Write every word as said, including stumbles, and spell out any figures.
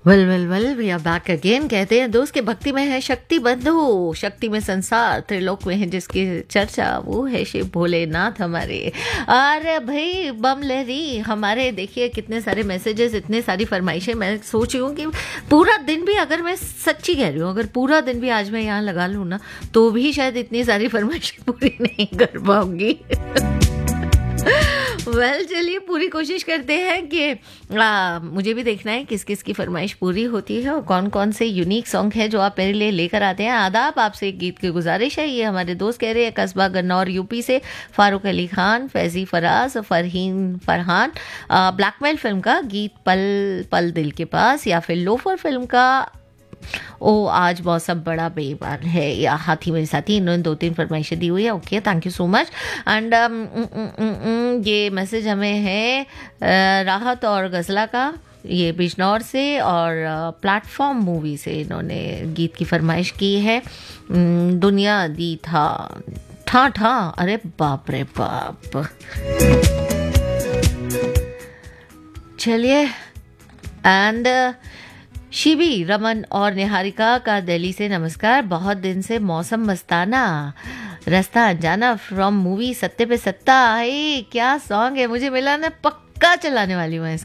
Well well well we are back again. कहते हैं दोस्त के भक्ति में है शक्ति बंधु, शक्ति में संसार, त्रिलोक में है जिसकी चर्चा वो है शिव भोलेनाथ हमारे। अरे भाई बम लहरी हमारे, देखिए कितने सारे मैसेजेस, इतने सारी फरमाइशें। मैं सोच रही हूँ कि पूरा दिन भी, अगर मैं सच्ची कह रही हूँ, अगर पूरा दिन भी आज मैं यहाँ लगा लूँ ना तो भी शायद इतनी सारी फरमाइशें पूरी नहीं कर पाऊंगी। वेल well, चलिए पूरी कोशिश करते हैं कि आ, मुझे भी देखना है किस किस की फरमाइश पूरी होती है और कौन कौन से यूनिक सॉन्ग है जो आप मेरे लिए लेकर आते हैं। आदाब, आपसे एक गीत की गुजारिश है। ये हमारे दोस्त कह रहे हैं कस्बा गन्नौर यूपी से फारूक अली खान, फैजी फराज, फरहीन फरहान, ब्लैकमेल फिल्म का गीत पल पल दिल के पास, या फिर लोफर फिल्म का ओ आज मौसम बड़ा बेईमान है, या हाथी मेरे साथी। इन्होंने दो तीन फरमाइशें दी हुई है। Okay, thank you so much. And ये मैसेज हमें है राहत और गजला का, ये बिजनौर से, और प्लेटफॉर्म मूवी से इन्होंने गीत की फरमाइश की है। दुनिया दी था ठा ठा, अरे बाप रे बाप। चलिए, एंड शिवी रमन और निहारिका का दिल्ली से नमस्कार। बहुत दिन से मौसम मस्ताना, रास्ता अनजाना फ्रॉम मूवी सत्ते पे सत्ता। है क्या सॉन्ग है, मुझे मिला ना, पक्का चलाने वाली हूँ।